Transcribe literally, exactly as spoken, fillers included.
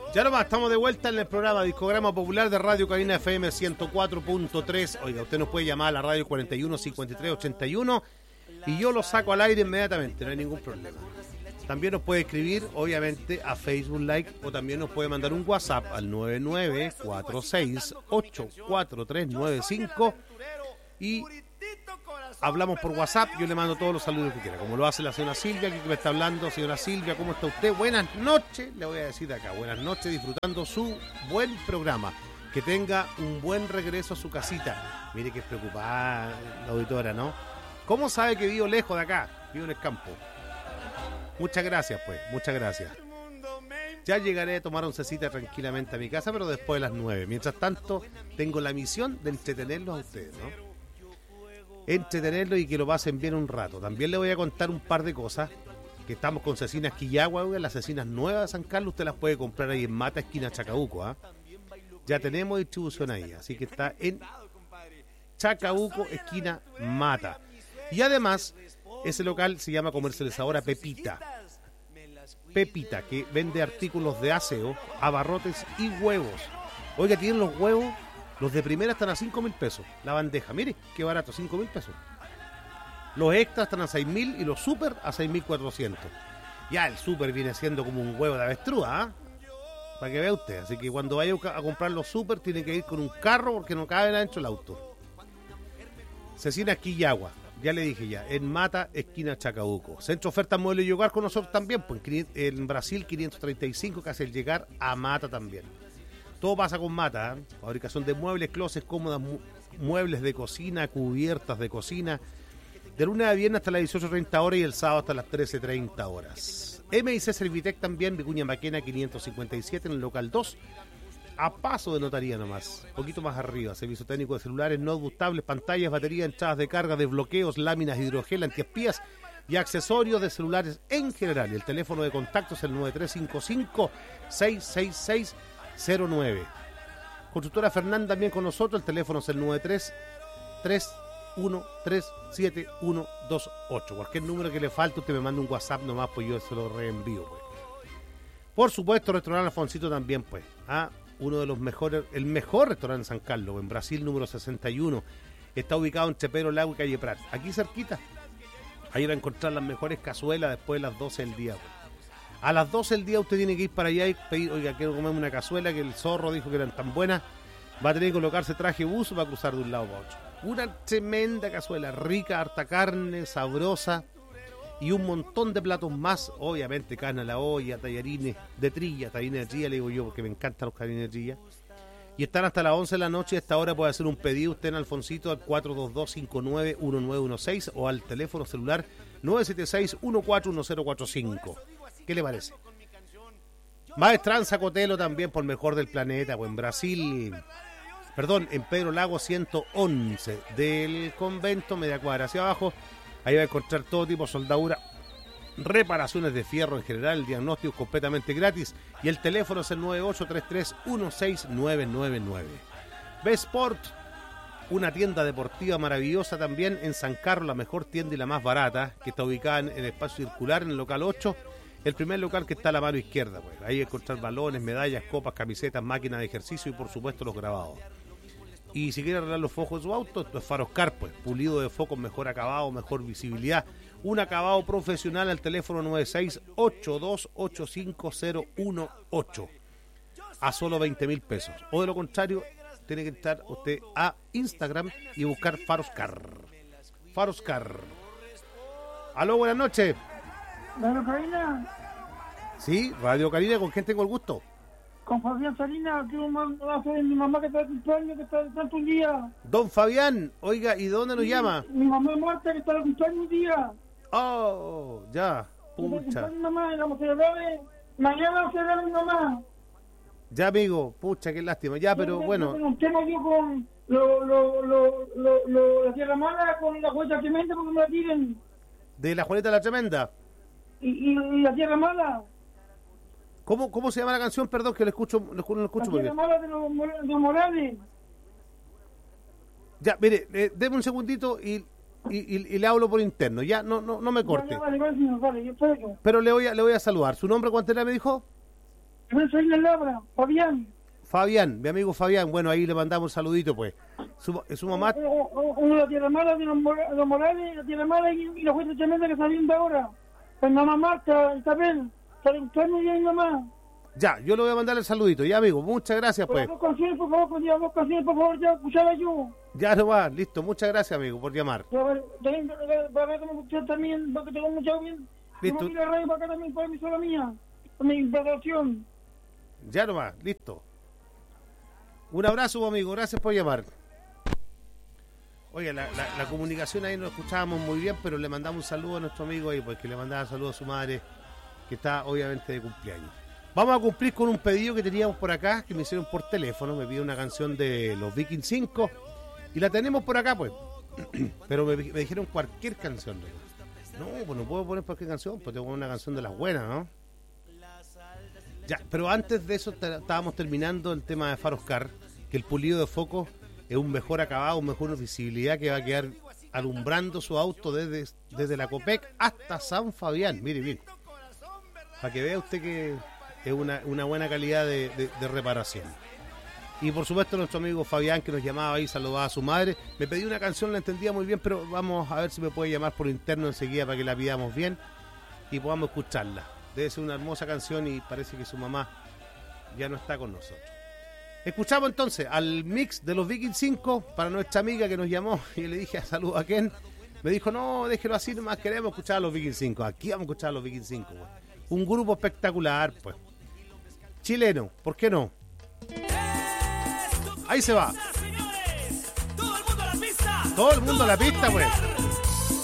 Ya nomás, estamos de vuelta en el programa Discograma Popular de Radio Cabina F M ciento cuatro punto tres. Oiga, usted nos puede llamar a la radio cuarenta y uno cincuenta y tres ochenta y uno y yo lo saco al aire inmediatamente, no hay ningún problema. También nos puede escribir, obviamente, a Facebook Like o también nos puede mandar un WhatsApp al nueve nueve cuatro seis ocho cuatro tres nueve cinco y hablamos por WhatsApp. Yo le mando todos los saludos que quiera, como lo hace la señora Silvia, que me está hablando. Señora Silvia, ¿cómo está usted? Buenas noches, le voy a decir de acá. Buenas noches, disfrutando su buen programa. Que tenga un buen regreso a su casita. Mire que es preocupada la auditora, ¿no? ¿Cómo sabe que vivo lejos de acá? Vivo en el campo. Muchas gracias, pues, muchas gracias. Ya llegaré a tomar oncecita tranquilamente a mi casa, pero después de las nueve. Mientras tanto, tengo la misión de entretenerlos a ustedes, ¿no? Entretenerlos y que lo pasen bien un rato. También le voy a contar un par de cosas. Que estamos con cecinas Quillagua, las cecinas nuevas de San Carlos. Usted las puede comprar ahí en Mata, esquina Chacabuco, ¿ah? Ya tenemos distribución ahí, así que está en Chacabuco, esquina Mata. Y además, ese local se llama Comercializadora Pepita. Pepita, que vende artículos de aseo, abarrotes y huevos. Oiga, tienen los huevos, los de primera están a cinco mil pesos. La bandeja, mire, qué barato, cinco mil pesos. Los extras están a seis mil y los super a seis mil cuatrocientos. Ya el super viene siendo como un huevo de avestruz, ¿ah? Para que vea usted. Así que cuando vaya a comprar los super, tiene que ir con un carro porque no cabe adentro el auto. Cecina Quillagua. Ya le dije ya, en Mata, esquina Chacabuco. Centro Oferta Mueble y Hogar con nosotros también, pues en Brasil quinientos treinta y cinco, casi el llegar a Mata también. Todo pasa con Mata, ¿eh? Fabricación de muebles, closets, cómodas, mu- muebles de cocina, cubiertas de cocina. De lunes a viernes hasta las dieciocho treinta horas y el sábado hasta las trece treinta horas. M I C Servitec también, Vicuña Maquena quinientos cincuenta y siete en el local dos. A paso de notaría nomás, un poquito más arriba. Servicio técnico de celulares, notebooks, tablets, pantallas, baterías, entradas de carga, desbloqueos, láminas, hidrogel, antiespías y accesorios de celulares en general. Y el teléfono de contacto es el nueve tres cinco cinco seis seis seis cero nueve. Constructora Fernanda también con nosotros, el teléfono es el nueve tres tres uno tres siete uno dos ocho. Cualquier número que le falte, usted me manda un WhatsApp nomás, pues yo se lo reenvío, pues. Por supuesto, Restaurante Alfoncito también, pues. Ah, uno de los mejores, el mejor restaurante en San Carlos, en Brasil, número sesenta y uno. Está ubicado entre Pedro Lago y Calle Prat. Aquí cerquita. Ahí va a encontrar las mejores cazuelas después de las doce del día, pues. A las doce del día usted tiene que ir para allá y pedir, oiga, quiero comerme una cazuela que el zorro dijo que eran tan buenas. Va a tener que colocarse traje buzo para cruzar de un lado para otro. Una tremenda cazuela, rica, harta carne, sabrosa y un montón de platos más. Obviamente carne a la olla, tallarines de trilla, tallarines de trilla, le digo yo porque me encantan los tallarines de trilla. Y están hasta las once de la noche. A esta hora puede hacer un pedido usted en Alfoncito al cuatro dos dos cinco nueve uno nueve uno seis o al teléfono celular nueve siete seis uno cuatro uno cero cuatro cinco. ¿Qué le parece? Maestranza Cotelo también por Mejor del Planeta, pues en Brasil, perdón, en Pedro Lago ciento once del convento, media cuadra hacia abajo. Ahí va a encontrar todo tipo de soldadura, reparaciones de fierro en general, el diagnóstico completamente gratis y el teléfono es el nueve ocho tres tres uno seis nueve nueve nueve. B-Sport, una tienda deportiva maravillosa también en San Carlos, la mejor tienda y la más barata, que está ubicada en el espacio circular en el local ocho. El primer local que está a la mano izquierda, pues. Ahí encontrar balones, medallas, copas, camisetas, máquinas de ejercicio y por supuesto los grabados. Y si quiere arreglar los focos de su auto, los Faroscar, pues, pulido de focos, mejor acabado, mejor visibilidad. Un acabado profesional al teléfono nueve seis ocho dos ocho cinco cero uno ocho. A solo veinte mil pesos. O de lo contrario, tiene que entrar usted a Instagram y buscar Faroscar. Faroscar. Aló, buenas noches. ¿Radio Carina? Sí, Radio Carina, ¿con quién tengo el gusto? Con Fabián Salinas, que va a ser mi mamá que está de cumpleaños, que está de tanto un día. Don Fabián, oiga, ¿y de dónde nos mi, llama? Mi mamá muerta, que está de cumpleaños un día. Oh, ya, pucha. Mi mamá, vamos a celebrar, mañana vamos a celebrar a mi mamá. Ya, amigo, pucha, qué lástima, ya, pero yo, bueno. Un tema yo con lo, lo, lo, lo, lo, la tierra mala, con la Juanita Tremenda, porque me la tiren. ¿De la Juanita la Tremenda? Y, y, y la tierra mala. ¿Cómo, ¿Cómo se llama la canción? Perdón, que lo escucho, lo, lo escucho muy bien. La tierra mala de los, de los Morales. Ya, mire, eh, deme un segundito y, y, y, y le hablo por interno. Ya, no no, no me corte. Vale, vale, vale, señor, vale, yo espero. Pero le voy a, le voy a saludar. ¿Su nombre cuánto era, me dijo? soy en Labra, Fabián. Fabián, mi amigo Fabián, bueno, ahí le mandamos un saludito, pues. Su, su mamá... Uno de la Tierra Mala, de los Morales, la Tierra Mala y, y la jueza tremenda que está viendo ahora. Pues mamá Marta, Isabel, está entrando ya mi mamá. Ya, yo le voy a mandar el saludito, ya amigo, muchas gracias, pues. Dos canciones, por favor, con dos canciones, por favor, ya, escuchala yo. Ya no va, listo, muchas gracias, amigo, por llamar. Para ver cómo escuchar también, porque tengo mucha bien. Listo. Tengo que ir a la radio para acá también, para mi sola mía, para mi invitación. Ya no va, listo. Un abrazo, amigo, gracias por llamar. Oye, la, la, la comunicación ahí no escuchábamos muy bien, pero le mandamos un saludo a nuestro amigo ahí, porque le mandaba saludos a su madre, que está obviamente de cumpleaños. Vamos a cumplir con un pedido que teníamos por acá, que me hicieron por teléfono, me pidió una canción de los Vikings cinco, y la tenemos por acá, pues. Pero me, me dijeron cualquier canción. No, pues no puedo poner cualquier canción, pues tengo que poner una canción de las buenas, ¿no? Ya, pero antes de eso t- estábamos terminando el tema de Faroscar, que el pulido de foco es un mejor acabado, un mejor visibilidad que va a quedar alumbrando su auto desde, desde la Copec hasta San Fabián. Mire, mire. Para que vea usted que es una, una buena calidad de, de, de reparación. Y por supuesto nuestro amigo Fabián, que nos llamaba ahí, saludaba a su madre. Me pedí una canción, la entendía muy bien, pero vamos a ver si me puede llamar por interno enseguida para que la pidamos bien y podamos escucharla. Debe ser una hermosa canción y parece que su mamá ya no está con nosotros. Escuchamos entonces al mix de los Vikings cinco para nuestra amiga que nos llamó y le dije saludos a Ken. Me dijo, no, déjelo así nomás, queremos escuchar a los Vikings cinco. Aquí vamos a escuchar a los Vikings cinco. Pues. Un grupo espectacular, pues. Chileno, ¿por qué no? Ahí se va. Todo el mundo a la pista. Todo el mundo a la pista, pues.